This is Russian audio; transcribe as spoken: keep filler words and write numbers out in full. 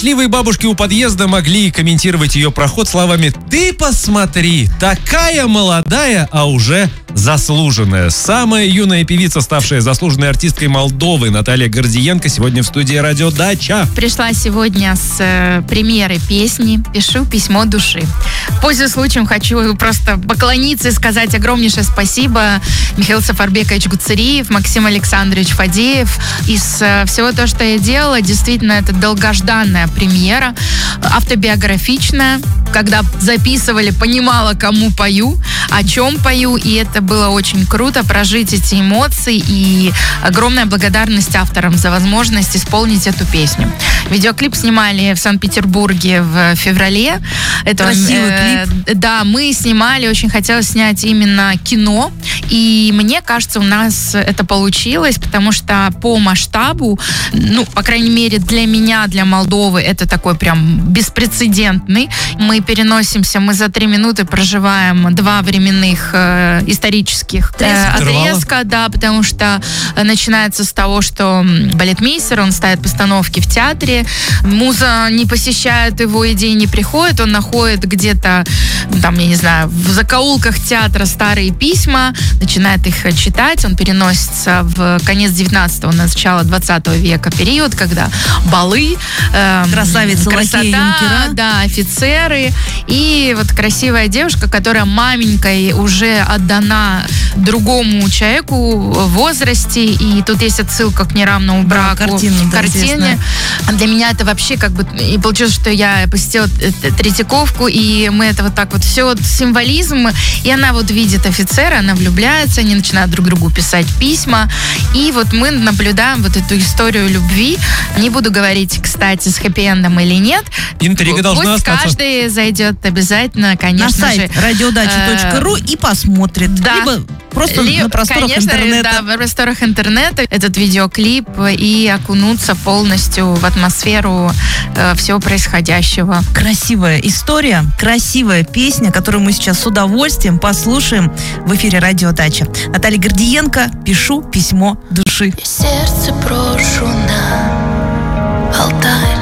Счастливые бабушки у подъезда могли комментировать ее проход словами: «Ты посмотри, такая молодая, а уже заслуженная». Самая юная певица, ставшая заслуженной артисткой Молдовы, Наталья Гордиенко, сегодня в студии «Радио Дача». Пришла сегодня с э, премьерой песни «Пишу письмо души». Пользуясь случаем, хочу просто поклониться и сказать огромнейшее спасибо Михаил Сафарбекович Гуцериев, Максим Александрович Фадеев. Из э, всего того, что я делала, действительно, это долгожданная премьера, автобиографичная. Когда записывали, понимала, кому пою, о чем пою, и это было очень круто, прожить эти эмоции, и огромная благодарность авторам за возможность исполнить эту песню. Видеоклип снимали в Санкт-Петербурге в феврале. Это, Красивый э, клип. Да, мы снимали, очень хотелось снять именно кино, и мне кажется, у нас это получилось, потому что по масштабу, ну, по крайней мере, для меня, для Молдовы, это такой прям беспрецедентный. Мы переносимся, мы за три минуты проживаем два временных э, исторических э, отрезка, да, потому что начинается с того, что балетмейстер, он ставит постановки в театре, муза не посещает его, идеи не приходит, он находит где-то, там, я не знаю, в закоулках театра старые письма, начинает их читать, он переносится в конец девятнадцатого, начало двадцатого века, период, когда балы, э, красавицы, красота, лакеи, юнкера, да, офицеры, и вот красивая девушка, которая маменькой уже отдана другому человеку в возрасте, и тут есть отсылка к неравному браку, да, картина, да, картине. Для меня это вообще как бы, и получилось, что я посетила Третьяковку, и мы это вот так вот, все вот символизм, и она вот видит офицера, она влюбляется, они начинают друг другу писать письма, и вот мы наблюдаем вот эту историю любви. Не буду говорить, кстати, с хэппи-эндом или нет. Интрига должна Пусть остаться. Каждый зайдет обязательно, конечно на сайт же, радиодача точка ру и посмотрит. Да. Либо просто Ли, на просторах конечно, интернета. Да, на просторах интернета этот видеоклип и окунуться полностью в атмосферу э, всего происходящего. Красивая история, красивая песня, которую мы сейчас с удовольствием послушаем в эфире «Радио Дача». Наталья Гордиенко, «Пишу письмо души». Сердце брошу на алтарь.